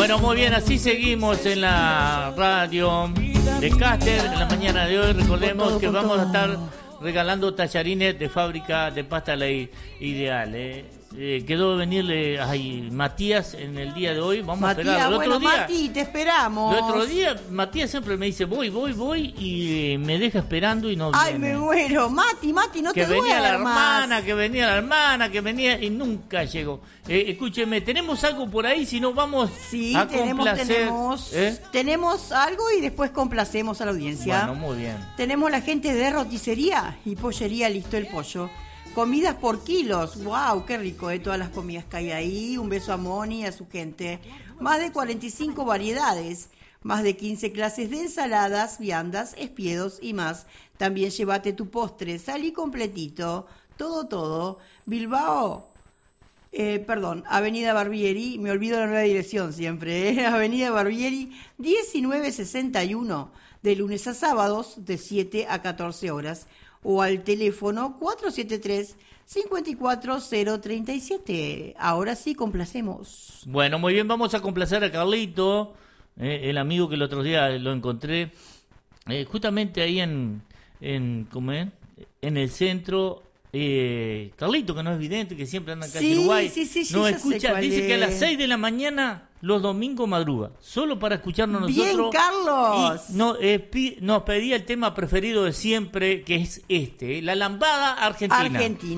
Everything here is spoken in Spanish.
Bueno, muy bien, así seguimos en la radio de Caster en la mañana de hoy. Recordemos que vamos a estar regalando tallarines de fábrica de pasta la ideal. Quedó venirle a Matías en el día de hoy. Vamos Matías, a esperar. Mati, te esperamos. El otro día, Matías siempre me dice, voy, y me deja esperando y no Ay, viene. me muero. Mati, no te duermas. Que venía la hermana, y nunca llegó. Escúcheme, ¿tenemos algo por ahí? Si no, vamos a complacer. Tenemos algo y después complacemos a la audiencia. Bueno, muy bien. Tenemos la gente de roticería y pollería Listo el Pollo. Comidas por kilos, wow, qué rico de todas las comidas que hay ahí. Un beso a Moni y a su gente. Más de 45 variedades, más de 15 clases de ensaladas, viandas, espiedos y más. También llévate tu postre, salí completito, todo. Bilbao, Avenida Barbieri, me olvido la nueva dirección siempre, Avenida Barbieri 1961, de lunes a sábados de 7 a 14 horas. O al teléfono 473-54037. Ahora sí, complacemos. Bueno, muy bien, vamos a complacer a Carlito, el amigo que el otro día lo encontré, justamente ahí en el centro. Carlito, que no es vidente, que siempre anda acá en Uruguay, nos escucha, dice que a las 6 de la mañana los domingos madruga, solo para escucharnos nosotros. Bien, Carlos. Y nos pedía el tema preferido de siempre, que es la lambada argentina.